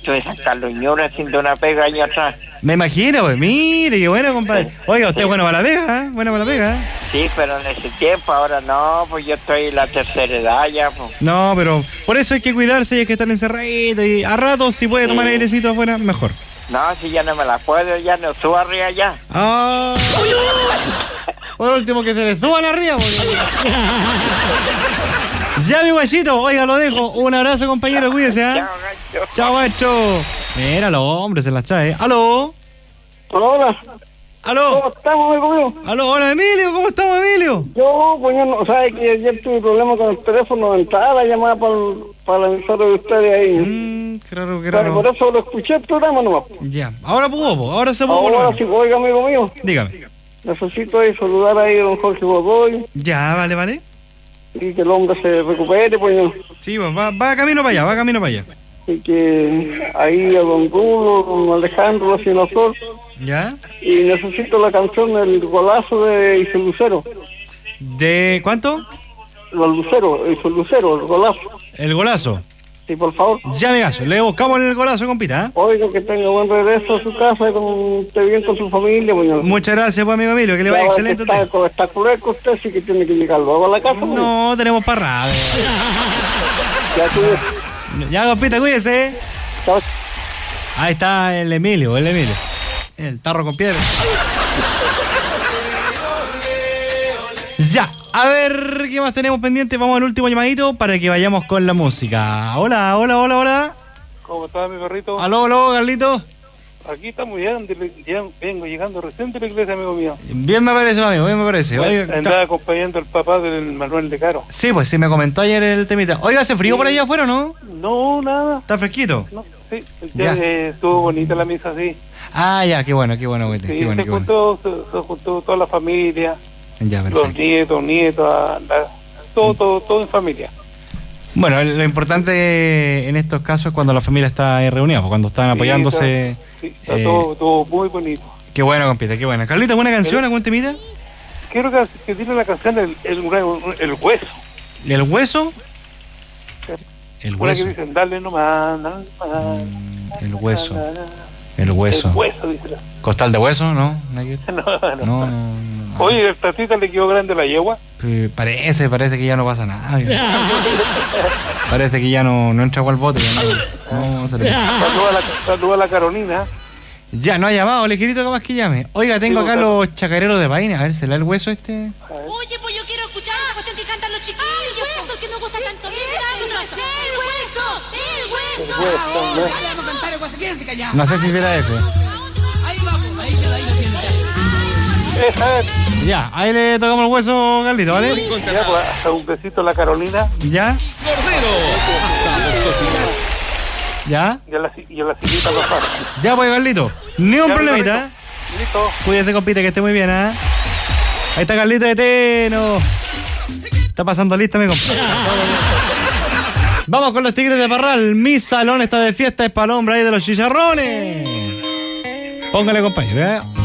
estuve en San Carlos Ñuble haciendo una pega años atrás. Me imagino, pues, mire, qué bueno, compadre. Oiga, usted es bueno para la pega, ¿eh? Bueno para la pega, ¿eh? Sí, pero en ese tiempo, ahora no, pues yo estoy en la tercera edad ya, pues. No, pero por eso hay que cuidarse y hay que estar encerradito. Y a ratos, si puede tomar airecito afuera, mejor. No, si ya no me la puedo, ya no subo arriba ya. Ah. Por último, que se le suban arriba, porque... Ya, mi guachito, oiga, lo dejo. Un abrazo, compañero, cuídese, ¿eh? Chao, gancho. Chao, maestro. Mira, los hombres se las trae. ¿Aló? Hola. ¿Aló? ¿Cómo estamos, amigo mío? ¿Aló? Hola, Emilio, ¿cómo estamos, Emilio? Yo, pues ya no, sabes que ayer tuve problemas con el teléfono, entraba la llamada para la emisora de ustedes ahí. Qué raro, qué Claro, raro. por eso lo escuché el programa nomás. Ya, ahora pudo, po, ahora se pudo. Ahora volver. sí, oiga, amigo mío, Dígame. necesito ahí saludar ahí a don Jorge Godoy Ya, vale. y que el hombre se recupere, pues yo. Sí, pues va camino para allá, Y que ahí a don Rulo, don Alejandro, la señora Flor. ¿Ya? Y necesito la canción El Golazo de Iso Lucero. ¿De cuánto? Iso Lucero, el golazo. El golazo. Sí, por favor. Ya, amigazo, le buscamos el golazo, compita, ¿eh? Oiga, que tenga buen regreso a su casa, esté bien con su familia. Bueno. Muchas gracias, pues, amigo Emilio, que le vaya excelente. Está cruel con usted, sí que tiene que llegar luego a la casa. No, tenemos parrada. Ya, Ya, compita, cuídese. Chao. Ahí está el Emilio. El tarro con piedra. Ya, a ver qué más tenemos pendiente. Vamos al último llamadito para que vayamos con la música. Hola. ¿Cómo está mi perrito? Aló, Carlito. Aquí estamos vengo llegando recién de la iglesia, amigo mío. Bien me parece, amigo, bien me parece. Oiga, Andaba acompañando al papá del Manuel de Caro. sí, pues sí, me comentó ayer el temita. Oiga, ¿hace frío por allá afuera o no? No, nada. ¿Está fresquito? No, sí. Ya. Estuvo bonita la misa, sí. Ah, ya, qué bueno, güey. Sí, Qué bueno. se juntó toda la familia, Ya, los perfecto. nietos, todo en familia. Bueno, lo importante en estos casos es cuando la familia está reunida, pues, cuando están apoyándose. Sí, está todo muy bonito. Qué bueno, compita, qué bueno. Carlita, ¿alguna canción, algún temita? Quiero que tiene la canción el hueso. ¿El hueso? El Una que hueso. dicen, dale nomás, El hueso. El El hueso. hueso, dice. ¿Costal de hueso? ¿No? No. No. Oye, ¿el tatita le quedó grande la yegua? Parece que ya no pasa nada. Parece que ya no entra al bote. No, Saluda a la Carolina. ya, no ha llamado, ligerito capaz que llame. Oiga, tengo acá los chacareros de Paine. A ver, ¿será el hueso este? Oye, pues yo quiero escuchar la cuestión que cantan los chiquillos. El hueso, que me gusta tanto. El hueso. Dale, vamos a cantar el hueso. Quédate callado. No sé si será ese. Ahí vamos, ahí te tienes. Esa es. Ya, ahí le tocamos el hueso, Carlito, ¿vale? Ya, pues, hasta un besito a la Carolina ¿Ya? ¿Ya? y a la sillita Rosada. Ya, pues, Carlito. Ni un Ya, problemita, Carlito. Listo. Cuídese, compite, que esté muy bien, ¿ah? Ahí está Carlito de Teno. Está pasando lista, mi compa. Vamos con los Tigres de Parral. Mi salón está de fiesta, es para el hombre ahí de los chicharrones. Póngale, compañero, ¿eh?